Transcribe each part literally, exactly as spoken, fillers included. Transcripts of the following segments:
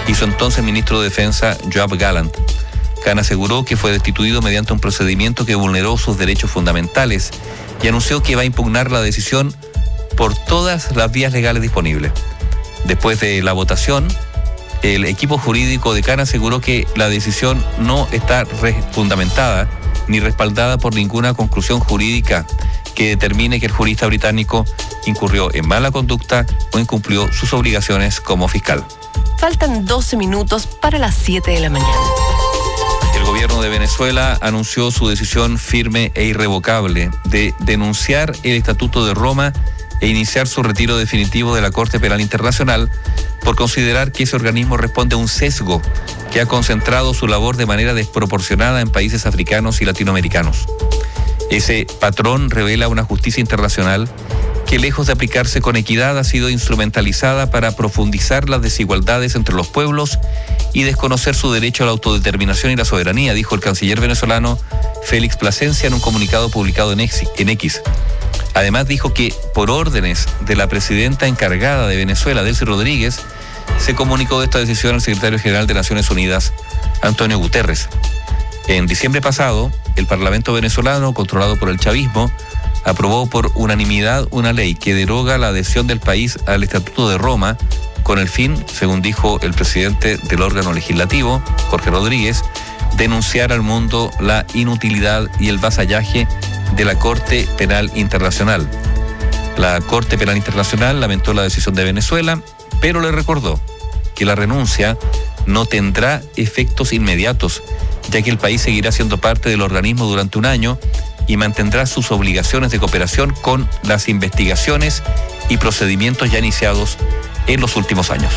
y su entonces ministro de Defensa, Yoav Gallant. Khan aseguró que fue destituido mediante un procedimiento que vulneró sus derechos fundamentales y anunció que va a impugnar la decisión por todas las vías legales disponibles. Después de la votación, el equipo jurídico de Khan aseguró que la decisión no está fundamentada ni respaldada por ninguna conclusión jurídica que determine que el jurista británico incurrió en mala conducta o incumplió sus obligaciones como fiscal. Faltan doce minutos para las siete de la mañana. El gobierno de Venezuela anunció su decisión firme e irrevocable de denunciar el Estatuto de Roma e iniciar su retiro definitivo de la Corte Penal Internacional por considerar que ese organismo responde a un sesgo que ha concentrado su labor de manera desproporcionada en países africanos y latinoamericanos. Ese patrón revela una justicia internacional que, lejos de aplicarse con equidad, ha sido instrumentalizada para profundizar las desigualdades entre los pueblos y desconocer su derecho a la autodeterminación y la soberanía, dijo el canciller venezolano Félix Plasencia en un comunicado publicado en X. Además dijo que, por órdenes de la presidenta encargada de Venezuela, Delcy Rodríguez, se comunicó de esta decisión al secretario general de Naciones Unidas, Antonio Guterres. En diciembre pasado, el Parlamento venezolano, controlado por el chavismo, aprobó por unanimidad una ley que deroga la adhesión del país al Estatuto de Roma con el fin, según dijo el presidente del órgano legislativo, Jorge Rodríguez, denunciar al mundo la inutilidad y el vasallaje de la Corte Penal Internacional. La Corte Penal Internacional lamentó la decisión de Venezuela, pero le recordó que la renuncia no tendrá efectos inmediatos, ya que el país seguirá siendo parte del organismo durante un año y mantendrá sus obligaciones de cooperación con las investigaciones y procedimientos ya iniciados en los últimos años.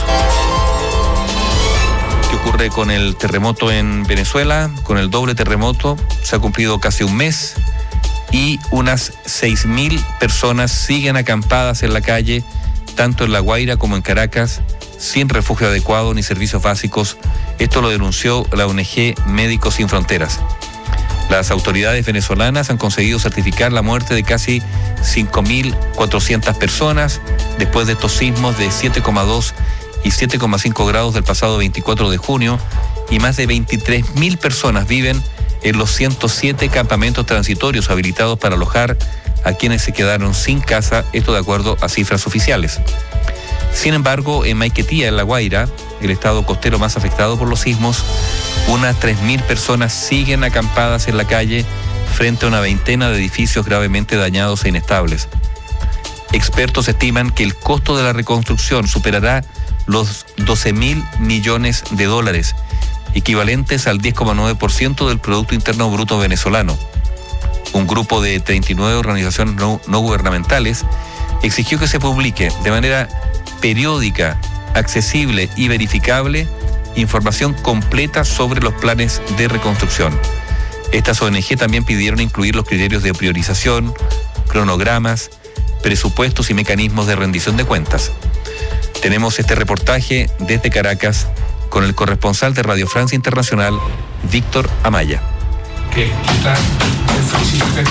¿Qué ocurre con el terremoto en Venezuela? Con el doble terremoto se ha cumplido casi un mes y unas seis mil personas siguen acampadas en la calle, tanto en La Guaira como en Caracas, sin refugio adecuado ni servicios básicos. Esto lo denunció la O N G Médicos Sin Fronteras. Las autoridades venezolanas han conseguido certificar la muerte de casi cinco mil cuatrocientas personas después de estos sismos de siete coma dos y siete coma cinco grados del pasado veinticuatro de junio, y más de veintitrés mil personas viven en los ciento siete campamentos transitorios habilitados para alojar a quienes se quedaron sin casa, esto de acuerdo a cifras oficiales. Sin embargo, en Maiquetía, en La Guaira, el estado costero más afectado por los sismos, unas tres mil personas siguen acampadas en la calle frente a una veintena de edificios gravemente dañados e inestables. Expertos estiman que el costo de la reconstrucción superará los doce mil millones de dólares, equivalentes al diez coma nueve por ciento del Producto Interno Bruto venezolano. Un grupo de treinta y nueve organizaciones no, no gubernamentales exigió que se publique de manera periódica, accesible y verificable información completa sobre los planes de reconstrucción. Estas O N G también pidieron incluir los criterios de priorización, cronogramas, presupuestos y mecanismos de rendición de cuentas. Tenemos este reportaje desde Caracas con el corresponsal de Radio Francia Internacional, Víctor Amaya. Que quitar el físico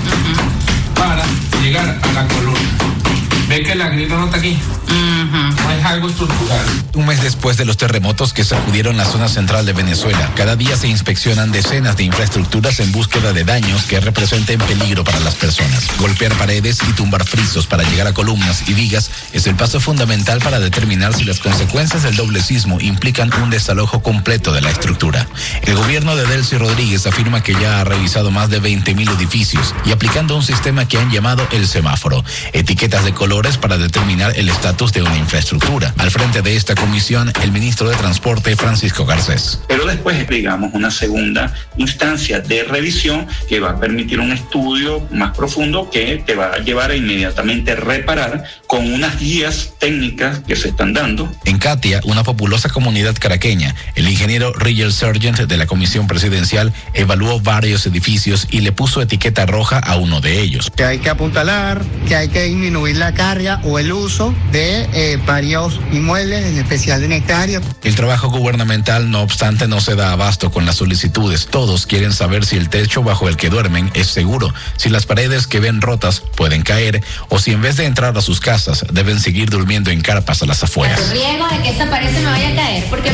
para llegar a la columna. ¿Ve que la grieta no está aquí? Uh-huh. No es algo estructural. Un mes después de los terremotos que sacudieron la zona central de Venezuela, cada día se inspeccionan decenas de infraestructuras en búsqueda de daños que representen peligro para las personas. Golpear paredes y tumbar frisos para llegar a columnas y vigas es el paso fundamental para determinar si las consecuencias del doble sismo implican un desalojo completo de la estructura. El gobierno de Delcy Rodríguez afirma que ya ha revisado más de veinte mil edificios y aplicando un sistema que han llamado el semáforo, etiquetas de color para determinar el estatus de una infraestructura. Al frente de esta comisión, el ministro de Transporte, Francisco Garcés. Pero después, digamos, una segunda instancia de revisión que va a permitir un estudio más profundo que te va a llevar a inmediatamente reparar con unas guías técnicas que se están dando. En Catia, una populosa comunidad caraqueña, el ingeniero Rigel Sargent de la Comisión Presidencial evaluó varios edificios y le puso etiqueta roja a uno de ellos. Que hay que apuntalar, que hay que disminuir la carga o el uso de eh, varios inmuebles, en especial en hectáreas. El trabajo gubernamental, no obstante, no se da abasto con las solicitudes. Todos quieren saber si el techo bajo el que duermen es seguro, si las paredes que ven rotas pueden caer o si en vez de entrar a sus casas deben seguir durmiendo en carpas a las afueras. El riesgo de que esa pared se me vaya a caer, porque